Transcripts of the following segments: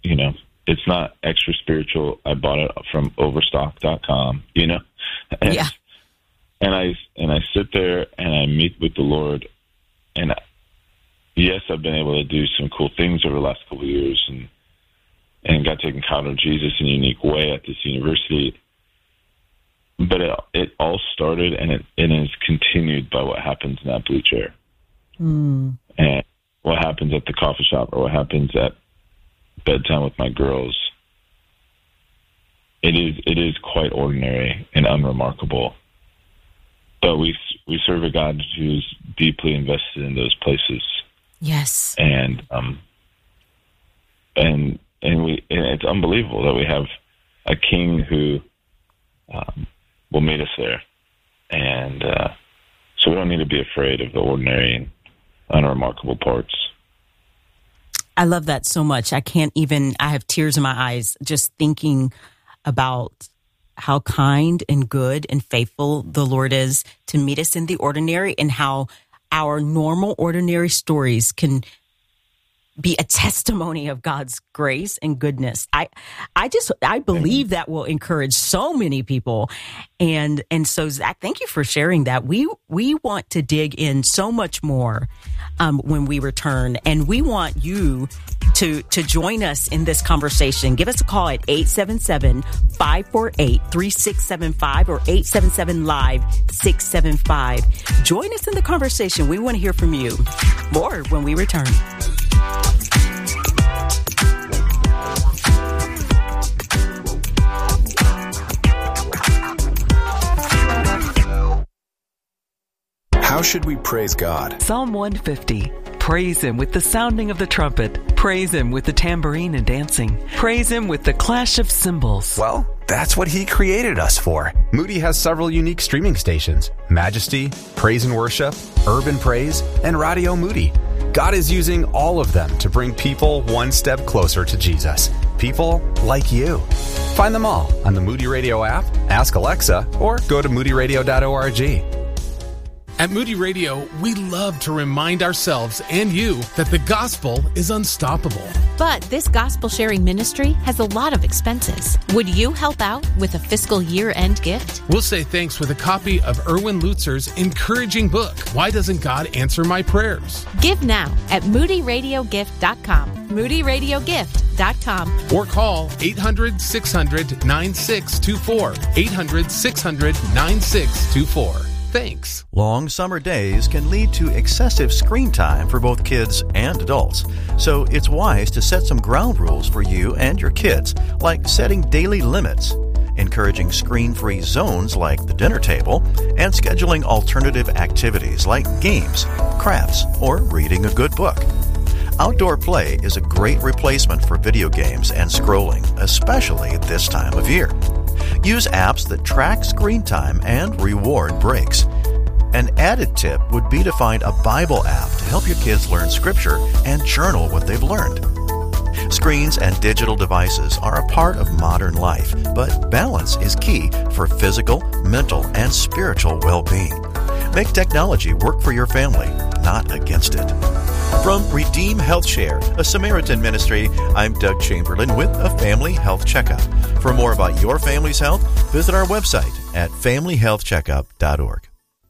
it's not extra spiritual. I bought it from Overstock.com, And, yeah. And I sit there and I meet with the Lord, and yes, I've been able to do some cool things over the last couple of years, and got to encounter Jesus in a unique way at this university. But it all started, and it is continued by what happens in that blue chair, and what happens at the coffee shop, or what happens at bedtime with my girls. It is quite ordinary and unremarkable, but we serve a God who's deeply invested in those places. Yes, and it's unbelievable that we have a King who will meet us there, and so we don't need to be afraid of the ordinary and unremarkable parts. I love that so much. I have tears in my eyes just thinking about how kind and good and faithful the Lord is to meet us in the ordinary, and how our normal, ordinary stories can be a testimony of God's grace and goodness. I believe that will encourage so many people. And so, Zach, thank you for sharing that. We want to dig in so much more when we return, and we want you to join us in this conversation. Give us a call at 877-548-3675 or 877-LIVE-675. Join us in the conversation. We want to hear from you. More when we return. How should we praise God? Psalm 150. Praise Him with the sounding of the trumpet. Praise Him with the tambourine and dancing. Praise Him with the clash of cymbals. Well, that's what He created us for. Moody has several unique streaming stations: Majesty, Praise and Worship, Urban Praise, and Radio Moody. God is using all of them to bring people one step closer to Jesus. People like you. Find them all on the Moody Radio app, ask Alexa, or go to moodyradio.org. At Moody Radio, we love to remind ourselves and you that the gospel is unstoppable. But this gospel sharing ministry has a lot of expenses. Would you help out with a fiscal year-end gift? We'll say thanks with a copy of Erwin Lutzer's encouraging book, Why Doesn't God Answer My Prayers? Give now at moodyradiogift.com. moodyradiogift.com. Or call 800-600-9624. 800-600-9624. Thanks. Long summer days can lead to excessive screen time for both kids and adults. So it's wise to set some ground rules for you and your kids, like setting daily limits, encouraging screen-free zones like the dinner table, and scheduling alternative activities like games, crafts, or reading a good book. Outdoor play is a great replacement for video games and scrolling, especially this time of year. Use apps that track screen time and reward breaks. An added tip would be to find a Bible app to help your kids learn Scripture and journal what they've learned. Screens and digital devices are a part of modern life, but balance is key for physical, mental, and spiritual well-being. Make technology work for your family, not against it. From Redeem Health Share, a Samaritan ministry, I'm Doug Chamberlain with a Family Health Checkup. For more about your family's health, visit our website at familyhealthcheckup.org.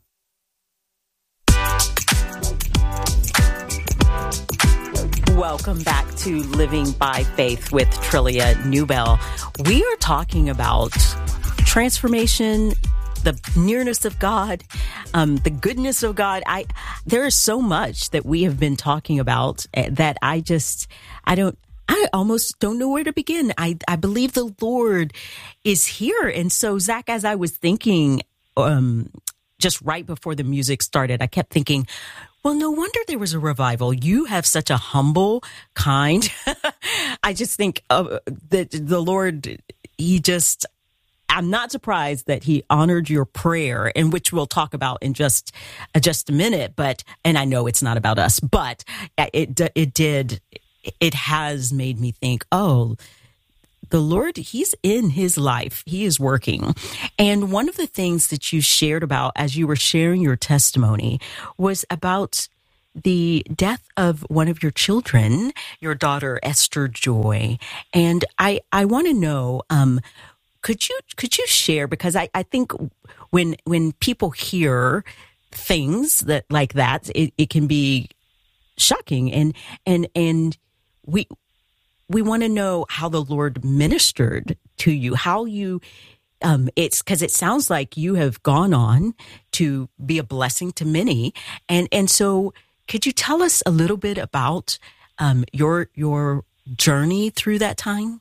Welcome back to Living by Faith with Trillia Newbell. We are talking about transformation, the nearness of God, the goodness of God. There is so much that we have been talking about that I almost don't know where to begin. I believe the Lord is here. And so, Zach, as I was thinking, just right before the music started, I kept thinking, well, no wonder there was a revival. You have such a humble, kind. I just think that the Lord, I'm not surprised that He honored your prayer, and which we'll talk about in just a minute. And I know it's not about us, but it has made me think, oh, the Lord, He's in His life. He is working. And one of the things that you shared about as you were sharing your testimony was about the death of one of your children, your daughter Esther Joy, and I want to know, could you share, because I think when people hear things that like that, it can be shocking, and we want to know how the Lord ministered to you, how you. It's because it sounds like you have gone on to be a blessing to many, and so could you tell us a little bit about your journey through that time?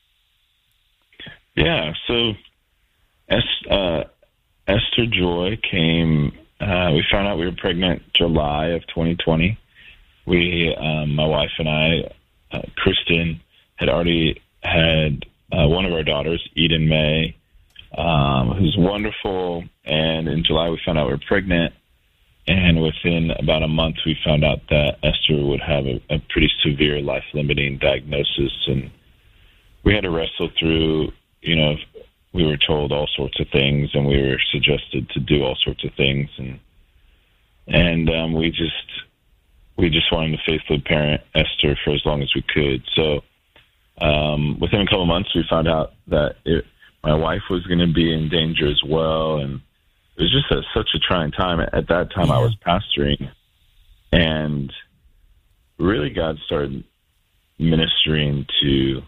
Yeah, so Esther Joy came. We found out we were pregnant July of 2020. We, my wife and I, Kristen, had already had one of our daughters, Eden May, who's wonderful. And in July, we found out we were pregnant. And within about a month, we found out that Esther would have a pretty severe life-limiting diagnosis. And we had to wrestle through, we were told all sorts of things, and we were suggested to do all sorts of things. And we just wanted to faithfully parent Esther for as long as we could. So within a couple of months, we found out that my wife was going to be in danger as well, and it was just such a trying time. At that time, I was pastoring, and really God started ministering to,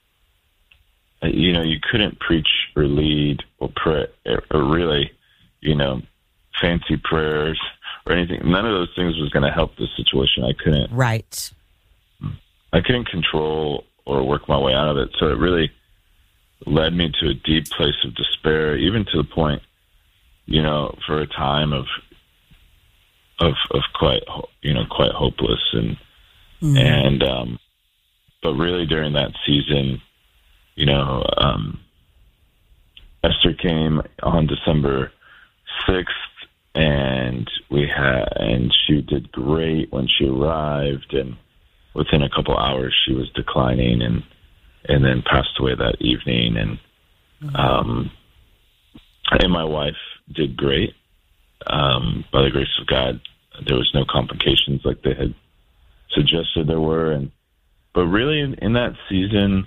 you couldn't preach or lead or pray or really, fancy prayers or anything. None of those things was going to help the situation. I couldn't control or work my way out of it. So it really led me to a deep place of despair, even to the point, for a time of quite hopeless but really during that season, Esther came on December 6th, and she did great when she arrived, and within a couple hours she was declining and then passed away that evening. And my wife did great. By the grace of God, there was no complications like they had suggested there were. But really in that season,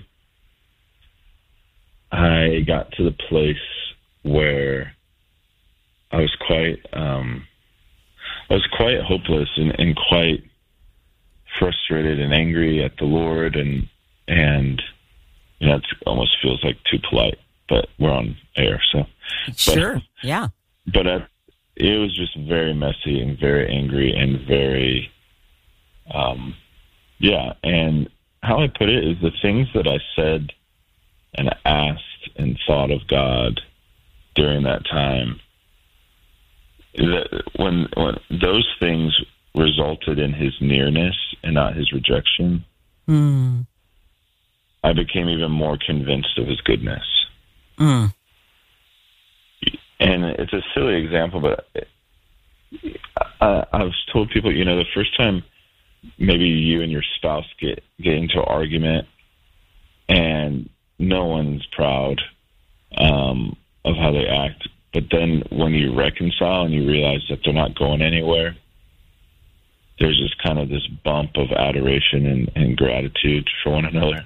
I got to the place where I was quite hopeless and quite frustrated and angry at the Lord, and it almost feels like too polite, but we're on air, so sure, yeah. But it was just very messy and very angry and very, And how I put it is the things that I said and asked and thought of God during that time, that when those things resulted in his nearness and not his rejection, I became even more convinced of his goodness. And it's a silly example, but I've told people, the first time maybe you and your spouse get into an argument and no one's proud of how they act, but then when you reconcile and you realize that they're not going anywhere, there's just kind of this bump of adoration and gratitude for one another.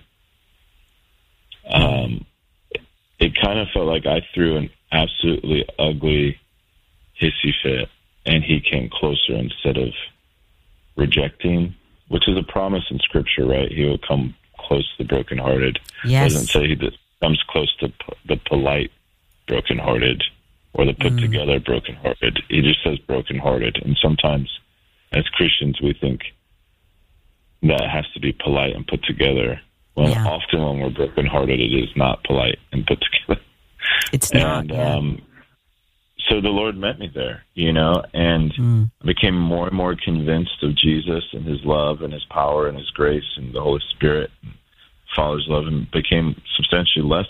It kind of felt like I threw an absolutely ugly hissy fit, and he came closer instead of rejecting, which is a promise in Scripture, right? He will come close to the brokenhearted. Yes. It doesn't say he comes close to the polite brokenhearted or the put-together brokenhearted. He just says brokenhearted, and sometimes as Christians we think that has to be polite and put together. Well, often when we're brokenhearted, it is not polite and put together. It's not. So the Lord met me there, and I became more and more convinced of Jesus and his love and his power and his grace and the Holy Spirit and Father's love, and became substantially less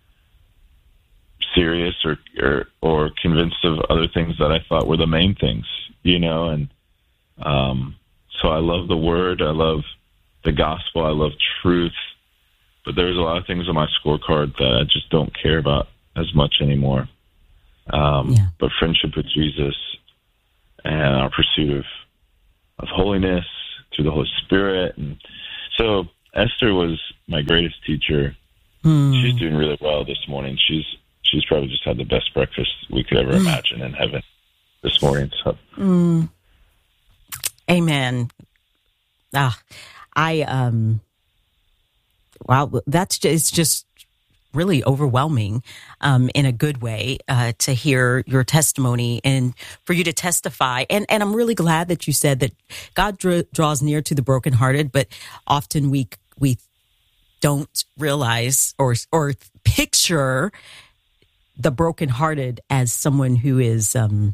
serious or convinced of other things that I thought were the main things, and so I love the Word, I love the gospel, I love truth, but there's a lot of things on my scorecard that I just don't care about as much anymore. But friendship with Jesus and our pursuit holiness through the Holy Spirit. And so Esther was my greatest teacher. She's doing really well this morning. She's probably just had the best breakfast we could ever imagine in heaven this morning. So, amen. Wow, it's just really overwhelming in a good way to hear your testimony and for you to testify. And I'm really glad that you said that God draws near to the brokenhearted, but often we don't realize or picture the brokenhearted as someone who is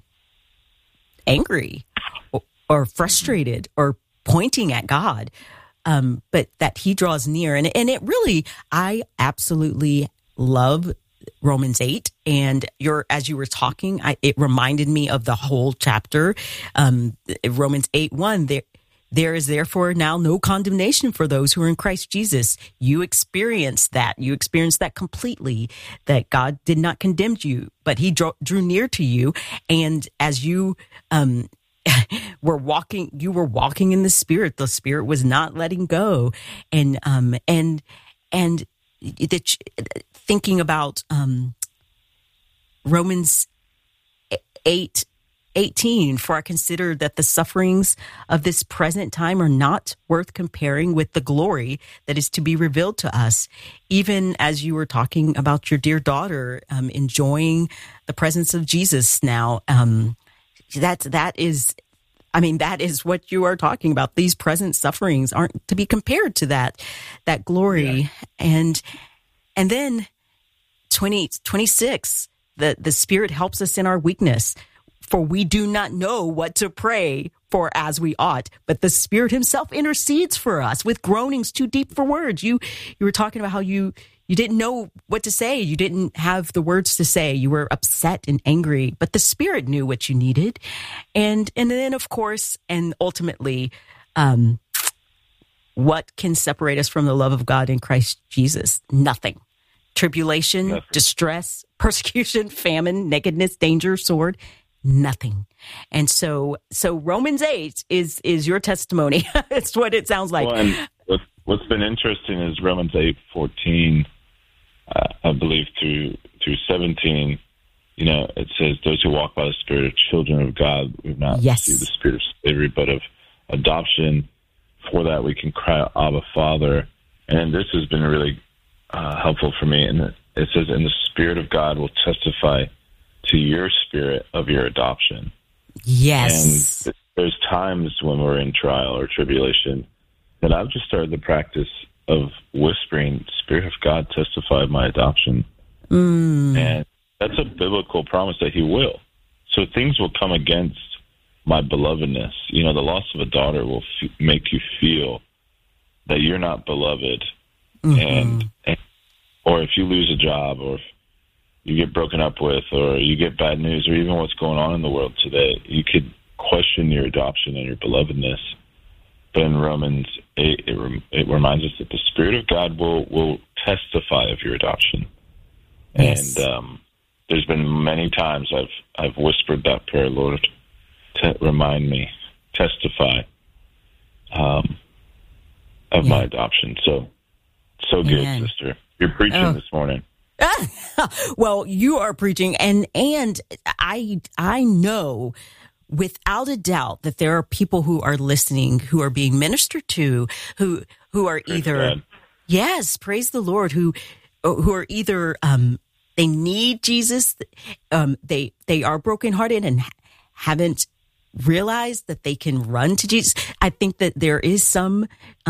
angry or frustrated or pointing at God. But that he draws near. And it really, I absolutely love Romans 8. And as you were talking, it reminded me of the whole chapter. Romans 8:1, there is therefore now no condemnation for those who are in Christ Jesus. You experienced that. You experienced that completely, that God did not condemn you, but he drew near to you. And as you, you were walking in the Spirit. The Spirit was not letting go, and thinking about Romans 8:18. For I consider that the sufferings of this present time are not worth comparing with the glory that is to be revealed to us. Even as you were talking about your dear daughter enjoying the presence of Jesus now. That is what you are talking about. These present sufferings aren't to be compared to that glory. Yeah. And then 26, the Spirit helps us in our weakness, for we do not know what to pray for as we ought, but the Spirit himself intercedes for us with groanings too deep for words. You were talking about how you didn't know what to say. You didn't have the words to say. You were upset and angry, but the Spirit knew what you needed. And then, of course, and ultimately, what can separate us from the love of God in Christ Jesus? Nothing. Tribulation, distress, persecution, famine, nakedness, danger, sword, nothing. And so Romans 8 is your testimony. It's what it sounds like. Well, and what's been interesting is Romans 8:14, I believe through 17, it says, those who walk by the Spirit are children of God. We've not received the spirit of slavery, but of adoption. For that, we can cry out, Abba, Father. And this has been really helpful for me. And it says, and the Spirit of God will testify to your spirit of your adoption. Yes. And there's times when we're in trial or tribulation that I've just started the practice of whispering, Spirit of God, testify of my adoption. And that's a biblical promise that he will. So things will come against my belovedness. The loss of a daughter will make you feel that you're not beloved. And or if you lose a job, or if you get broken up with, or you get bad news, or even what's going on in the world today, you could question your adoption and your belovedness. But in Romans 8, it reminds us that the Spirit of God will testify of your adoption. Yes. And there's been many times I've whispered that prayer, Lord, to remind me, testify of my adoption. So good, Amen. sister. You're preaching this morning. Well, you are preaching, and I know without a doubt that there are people who are listening, who are being ministered to, who are either, yes, praise the Lord, who are either they need Jesus, they are brokenhearted and haven't realized that they can run to Jesus. I think that there is some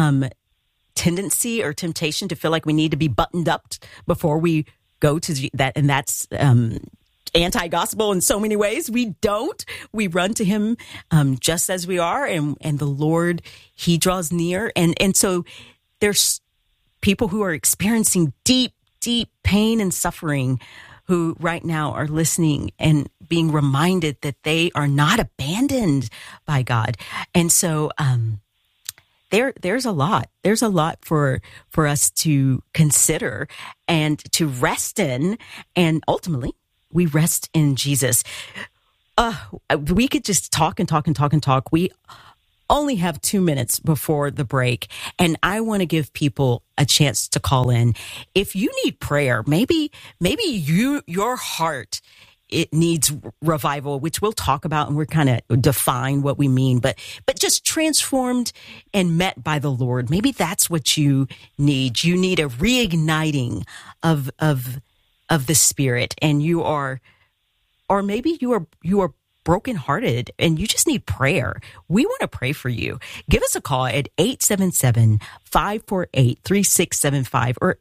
tendency or temptation to feel like we need to be buttoned up before we go to that, and that's anti-gospel in so many ways. We don't. We run to him just as we are, and the Lord, he draws near. And so there's people who are experiencing deep pain and suffering who right now are listening and being reminded that they are not abandoned by God. And so there's a lot. There's a lot for us to consider and to rest in, and ultimately we rest in Jesus. We could just talk and talk and talk and talk. only have 2 minutes before the break, and I want to give people a chance to call in. If you need prayer, maybe your heart, it needs revival, which we'll talk about, and we're kind of define what we mean, but just transformed and met by the Lord. Maybe that's what you need. You need a reigniting of the Spirit, and or maybe you are brokenhearted and you just need prayer. We want to pray for you. Give us a call at 877-548-3675 or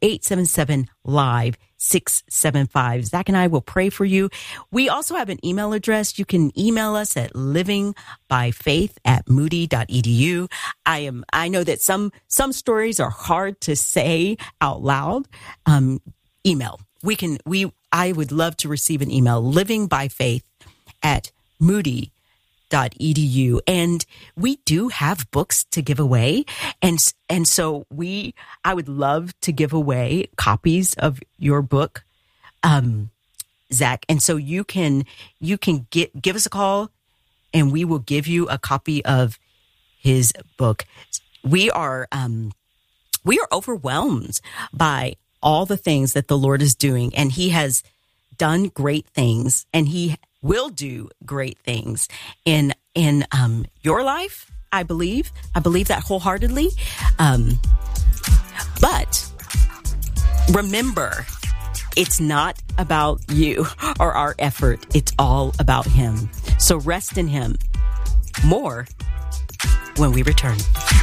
877-LIVE-675. Zach and I will pray for you. We also have an email address. You can email us at livingbyfaith@moody.edu. I know that some stories are hard to say out loud. Email. I would love to receive an email, livingbyfaith@moody.edu. And we do have books to give away. And so I would love to give away copies of your book, Zach. And so you can give us a call and we will give you a copy of his book. We are overwhelmed by all the things that the Lord is doing, and he has done great things, and he will do great things in your life. I believe that wholeheartedly. But remember, it's not about you or our effort. It's all about him. So rest in him. More when we return.